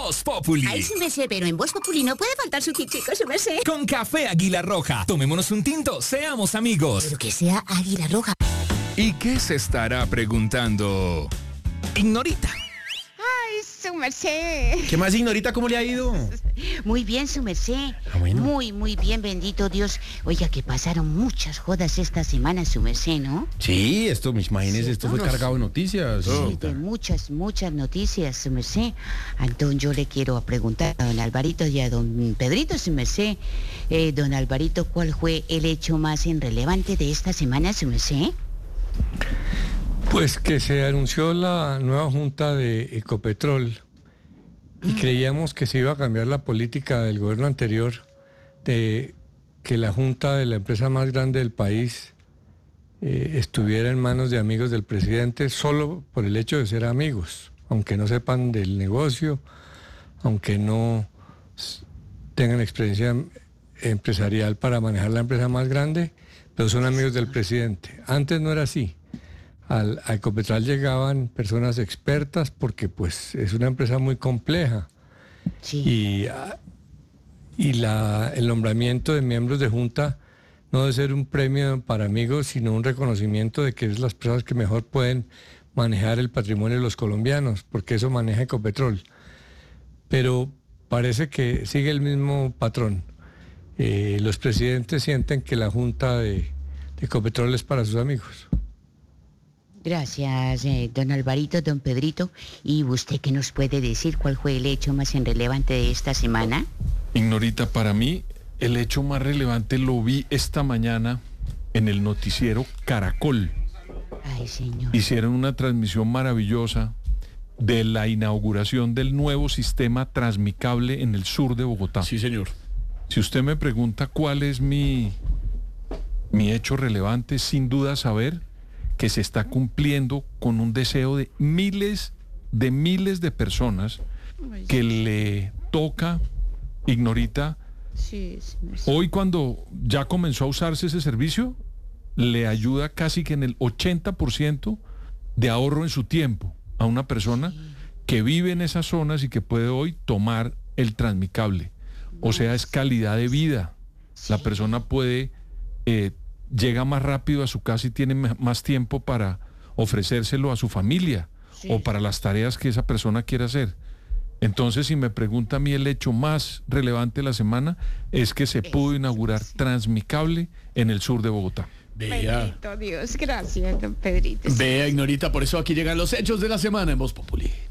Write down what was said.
Voz Populi. Ay, su merced, pero en Voz Populi no puede faltar su tintico, su merced. Con café Águila Roja. Tomémonos un tinto, seamos amigos. Pero que sea Águila Roja. ¿Y qué se estará preguntando Ignorita? Ay, su merced. ¿Qué más, Ignorita? ¿Cómo le ha ido? Muy bien, su merced. Bueno. Muy bien, bendito Dios. Oiga, que pasaron muchas jodas esta semana, su merced, ¿no? Sí, imagínese, esto fue cargado de noticias. Sí, Ignorita. de muchas noticias, su merced. Entonces yo le quiero preguntar a don Alvarito y a don Pedrito, su merced. Don Alvarito, ¿cuál fue el hecho más irrelevante de esta semana, su merced? Pues que se anunció la nueva junta de Ecopetrol y creíamos que se iba a cambiar la política del gobierno anterior de que la junta de la empresa más grande del país estuviera en manos de amigos del presidente solo por el hecho de ser amigos, aunque no sepan del negocio, aunque no tengan experiencia empresarial para manejar la empresa más grande, pero son amigos del presidente. Antes no era así. A Ecopetrol llegaban personas expertas porque pues es una empresa muy compleja. Sí. El nombramiento de miembros de junta no debe ser un premio para amigos, sino un reconocimiento de que es las personas que mejor pueden manejar el patrimonio de los colombianos, porque eso maneja Ecopetrol. Pero parece que sigue el mismo patrón. Los presidentes sienten que la junta de Ecopetrol es para sus amigos. Gracias, don Alvarito, don Pedrito. ¿Y usted qué nos puede decir cuál fue el hecho más irrelevante de esta semana? Ignorita, para mí el hecho más relevante lo vi esta mañana en el noticiero Caracol. Ay, señor. Hicieron una transmisión maravillosa de la inauguración del nuevo sistema Transmicable en el sur de Bogotá. Sí, señor. Si usted me pregunta cuál es mi hecho relevante, sin duda saber que se está cumpliendo con un deseo de miles de personas que le toca, Ignorita, Sí. hoy cuando ya comenzó a usarse ese servicio, le ayuda casi que en el 80% de ahorro en su tiempo a una persona que vive en esas zonas y que puede hoy tomar el Transmicable. O sea, es calidad de vida. La persona puede, llega más rápido a su casa y tiene más tiempo para ofrecérselo a su familia o para las tareas que esa persona quiera hacer. Entonces, si me pregunta a mí, el hecho más relevante de la semana es que se pudo inaugurar Transmicable en el sur de Bogotá. Vea. Bendito Dios, gracias, don Pedrito. Vea, Ignorita, por eso aquí llegan los hechos de la semana en Voz Populi.